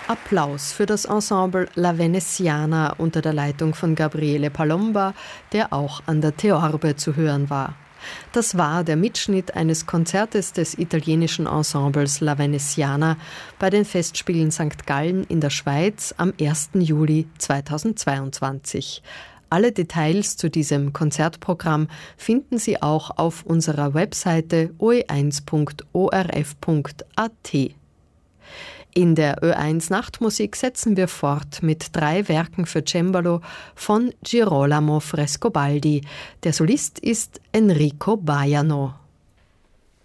Applaus für das Ensemble La Veneziana unter der Leitung von Gabriele Palomba, der auch an der Theorbe zu hören war. Das war der Mitschnitt eines Konzertes des italienischen Ensembles La Veneziana bei den Festspielen St. Gallen in der Schweiz am 1. Juli 2022. Alle Details zu diesem Konzertprogramm finden Sie auch auf unserer Webseite oe1.orf.at. In der Ö1 Nachtmusik setzen wir fort mit 3 Werken für Cembalo von Girolamo Frescobaldi. Der Solist ist Enrico Baiano.